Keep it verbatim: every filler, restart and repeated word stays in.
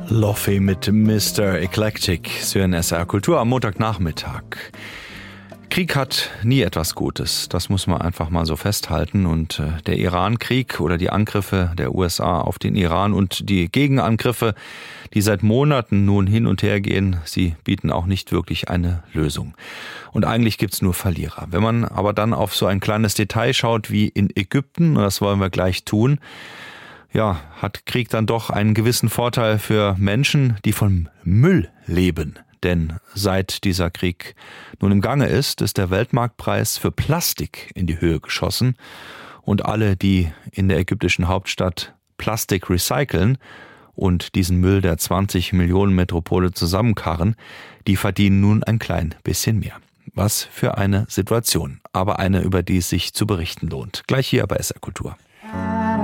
Lofi mit Mister Eclectic, Sie hören S R Kultur am Montagnachmittag. Krieg hat nie etwas Gutes, das muss man einfach mal so festhalten. Und der Iran-Krieg oder die Angriffe der U S A auf den Iran und die Gegenangriffe, die seit Monaten nun hin und her gehen, sie bieten auch nicht wirklich eine Lösung. Und eigentlich gibt's nur Verlierer. Wenn man aber dann auf so ein kleines Detail schaut wie in Ägypten, und das wollen wir gleich tun, ja, hat Krieg dann doch einen gewissen Vorteil für Menschen, die vom Müll leben. Denn seit dieser Krieg nun im Gange ist, ist der Weltmarktpreis für Plastik in die Höhe geschossen. Und alle, die in der ägyptischen Hauptstadt Plastik recyceln und diesen Müll der zwanzig Millionen Metropole zusammenkarren, die verdienen nun ein klein bisschen mehr. Was für eine Situation, aber eine, über die es sich zu berichten lohnt. Gleich hier bei S R Kultur.